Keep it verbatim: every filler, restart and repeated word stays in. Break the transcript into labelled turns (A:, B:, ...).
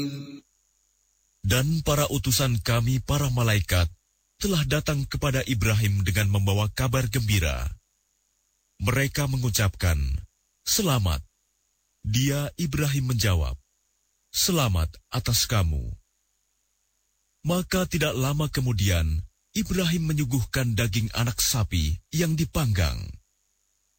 A: Dan para utusan kami, para malaikat, telah datang kepada Ibrahim dengan membawa kabar gembira. Mereka mengucapkan, "Selamat." Dia, Ibrahim, menjawab, "Selamat atas kamu." Maka tidak lama kemudian, Ibrahim menyuguhkan daging anak sapi yang dipanggang.